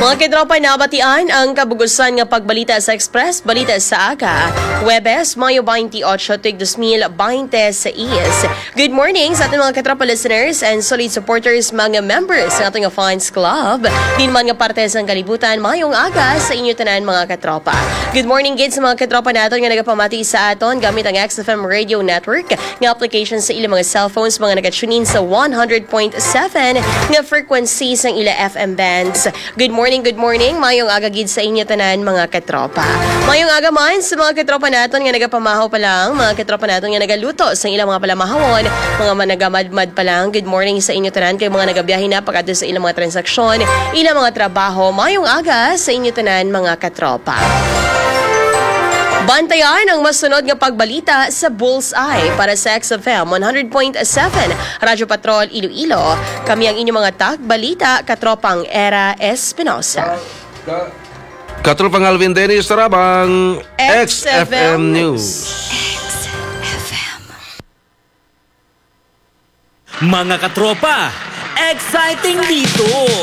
Mga kitropa, nabatian ang kabugusan nga pagbalita sa Express, balita sa aga. Huwebes, Mayo 28, tig 2026. Good morning sa ating mga kitropa listeners and solid supporters, mga members ng ating fans club. Din man nga parte sa kalibutan, mayong aga sa inyo tanan mga kitropa. Good morning gid sa mga kitropa naton nga nagapamati sa aton gamit ang XFM Radio Network nga application sa ilang mga cellphones, mga nagatune in sa 100.7 nga frequency sa ila FM bands. Good morning, mayong aga gid sa inyo tanan mga katropa. Mayong aga man sa mga katropa naton nga nagapamahaw pa lang, mga katropa naton nga nagaluto sa ilang mga palamahawon, mga managamadmad pa lang. Good morning sa inyo tanan kay mga nagabiyahe na pagadto sa ilang mga transaksyon, ilang mga trabaho. Mayong aga sa inyo tanan mga katropa. Bantayan ang masunod nga pagbalita sa Bullseye para sa XFM 100.7 Radyo Patrol Iloilo. Kami ang inyong mga balita, Katropang Era Espinosa. Katropang Alvin Dennis Tarabang, XFM News. XFM. Mga katropa, exciting dito!